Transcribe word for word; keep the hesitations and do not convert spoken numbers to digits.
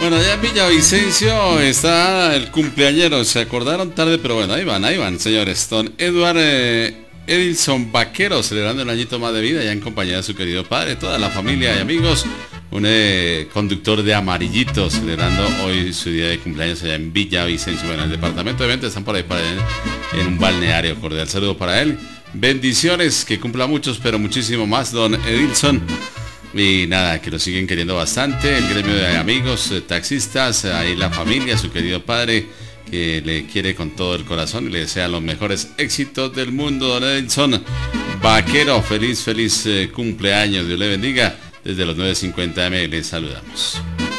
Bueno, allá en Villavicencio está el cumpleañero. Se acordaron tarde, pero bueno, ahí van, ahí van, señores. Don Edward eh, Edilson Vaquero, celebrando el añito más de vida, ya en compañía de su querido padre, toda la familia y amigos. Un eh, conductor de Amarillito, celebrando hoy su día de cumpleaños allá en Villavicencio. Bueno, el departamento de ventas están por ahí para él, en un balneario. Cordial saludo para él. Bendiciones, que cumpla muchos, pero muchísimo más, don Edilson. Y nada, que lo siguen queriendo bastante, el gremio de amigos, eh, taxistas, ahí la familia, su querido padre, que le quiere con todo el corazón y le desea los mejores éxitos del mundo, don Edilson Vaquero. Feliz, feliz eh, cumpleaños, Dios le bendiga. Desde los nueve cincuenta eme les saludamos.